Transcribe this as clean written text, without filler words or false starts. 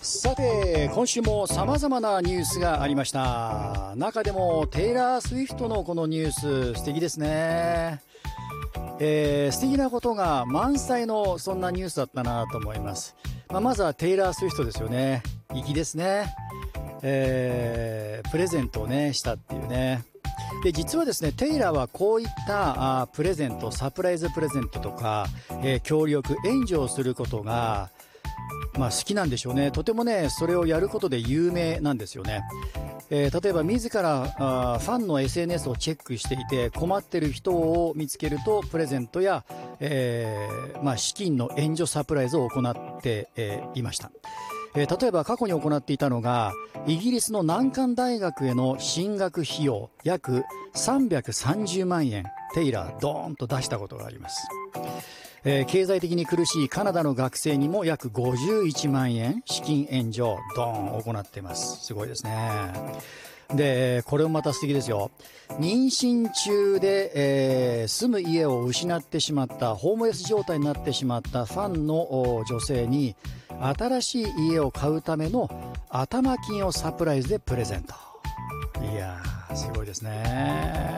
さて今週も様々なニュースがありました。中でもテイラー・スウィフトのこのニュース素敵ですね。素敵なことが満載のそんなニュースだったなと思います。まずはテイラー・スウィフトですよね。粋ですね。プレゼントをねしたっていうね。で実はですね、テイラーはこういったプレゼント、サプライズプレゼントとか、協力援助をすることが好きなんでしょうね。とてもねそれをやることで有名なんですよね。例えば自らファンの SNS をチェックしていて困ってる人を見つけるとプレゼントや、資金の援助サプライズを行って、いました。例えば過去に行っていたのがイギリスの難関大学への進学費用約330万円テイラードーンと出したことがあります。経済的に苦しいカナダの学生にも約51万円資金援助をドーン行っています。すごいですね。でこれもまた素敵ですよ。妊娠中で、住む家を失ってしまったホームレス状態になってしまったファンの女性に新しい家を買うための頭金をサプライズでプレゼント。いやーすごいですね。